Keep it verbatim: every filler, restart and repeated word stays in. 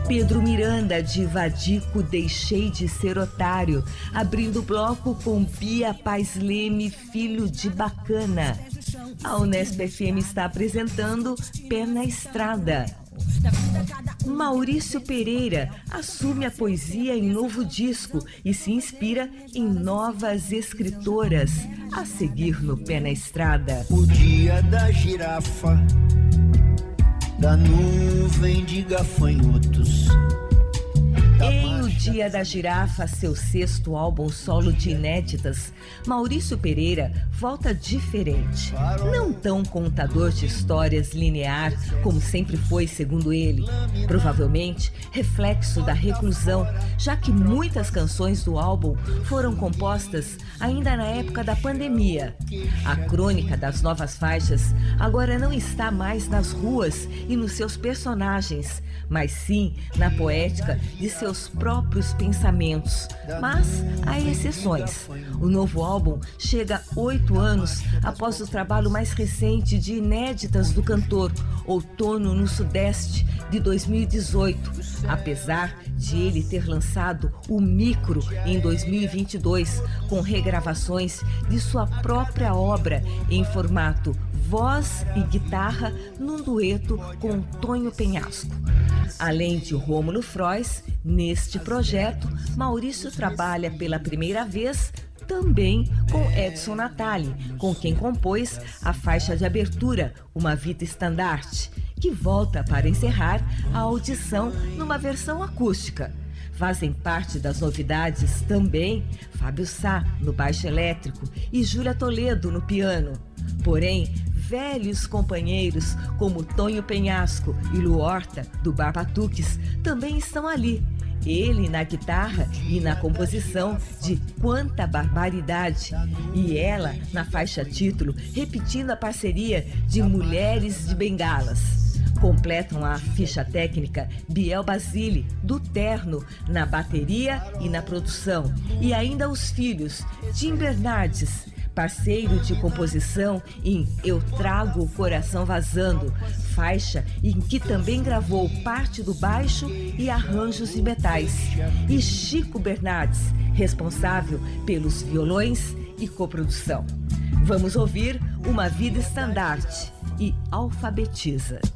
Pedro Miranda, de Vadico, Deixei de Ser Otário, abrindo o bloco com Bia Paz Leme, Filho de Bacana. A Unesp F M está apresentando Pé na Estrada. Maurício Pereira assume a poesia em novo disco e se inspira em novas escritoras. A seguir no Pé na Estrada. O dia da girafa, da nuvem de gafanhotos. Em O Dia da Girafa, seu sexto álbum solo de inéditas, Maurício Pereira volta diferente. Não tão contador de histórias linear, como sempre foi, segundo ele. Provavelmente reflexo da reclusão, já que muitas canções do álbum foram compostas ainda na época da pandemia. A crônica das novas faixas agora não está mais nas ruas e nos seus personagens, mas sim na poética de seus próprios pensamentos. Mas há exceções. O novo álbum chega oito anos após o trabalho mais recente de inéditas do cantor, Outono no Sudeste, de dois mil e dezoito. Apesar de ele ter lançado o Micro em dois mil e vinte e dois, com regravações de sua própria obra em formato voz e guitarra num dueto com Tonho Penhasco. Além de Rômulo Frois, neste projeto, Maurício trabalha pela primeira vez também com Edson Natali, com quem compôs a faixa de abertura, Uma Vida Estandarte, que volta para encerrar a audição numa versão acústica. Fazem parte das novidades também Fábio Sá no baixo elétrico e Júlia Toledo no piano. Porém, velhos companheiros como Tonho Penhasco e Lu Horta, do Bar Batuques, também estão ali. Ele na guitarra e na composição de Quanta Barbaridade, e ela na faixa título, repetindo a parceria de Mulheres de Bengalas. Completam a ficha técnica Biel Basile, do Terno, na bateria e na produção. E ainda os filhos, Tim Bernardes, parceiro de composição em Eu Trago o Coração Vazando, faixa em que também gravou parte do baixo e arranjos de metais. E Chico Bernardes, responsável pelos violões e coprodução. Vamos ouvir Uma Vida Estandarte e Alfabetiza.